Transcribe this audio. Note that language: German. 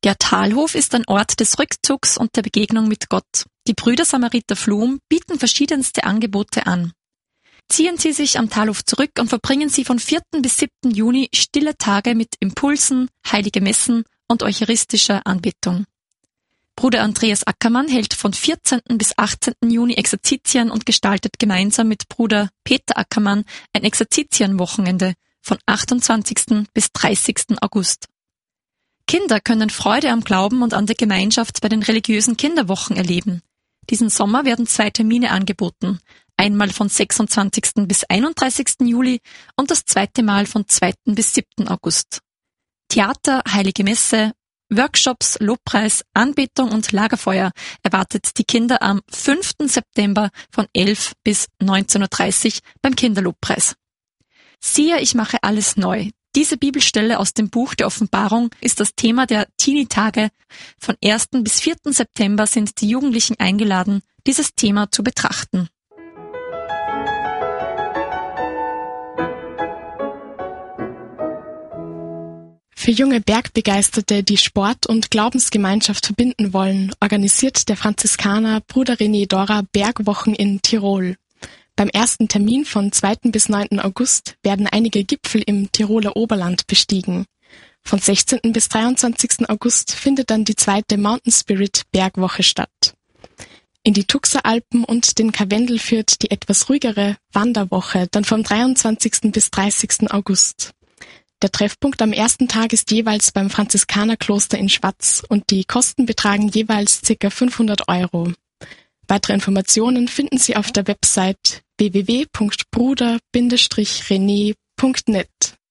Der Talhof ist ein Ort des Rückzugs und der Begegnung mit Gott. Die Brüder Samariter Flum bieten verschiedenste Angebote an. Ziehen Sie sich am Talhof zurück und verbringen Sie von 4. bis 7. Juni stille Tage mit Impulsen, heilige Messen und eucharistischer Anbetung. Bruder Andreas Ackermann hält von 14. bis 18. Juni Exerzitien und gestaltet gemeinsam mit Bruder Peter Ackermann ein Exerzitienwochenende von 28. bis 30. August. Kinder können Freude am Glauben und an der Gemeinschaft bei den religiösen Kinderwochen erleben. Diesen Sommer werden 2 Termine angeboten. Einmal von 26. bis 31. Juli und das zweite Mal von 2. bis 7. August. Theater, Heilige Messe, Workshops, Lobpreis, Anbetung und Lagerfeuer erwartet die Kinder am 5. September von 11 bis 19.30 Uhr beim Kinderlobpreis. Siehe, ich mache alles neu. Diese Bibelstelle aus dem Buch der Offenbarung ist das Thema der Teenie-Tage. Von 1. bis 4. September sind die Jugendlichen eingeladen, dieses Thema zu betrachten. Für junge Bergbegeisterte, die Sport und Glaubensgemeinschaft verbinden wollen, organisiert der Franziskaner Bruder René Dora Bergwochen in Tirol. Beim ersten Termin von 2. bis 9. August werden einige Gipfel im Tiroler Oberland bestiegen. Von 16. bis 23. August findet dann die zweite Mountain Spirit Bergwoche statt. In die Tuxer Alpen und den Karwendel führt die etwas ruhigere Wanderwoche dann vom 23. bis 30. August. Der Treffpunkt am ersten Tag ist jeweils beim Franziskanerkloster in Schwaz und die Kosten betragen jeweils ca. 500 €. Weitere Informationen finden Sie auf der Website www.bruder-rené.net.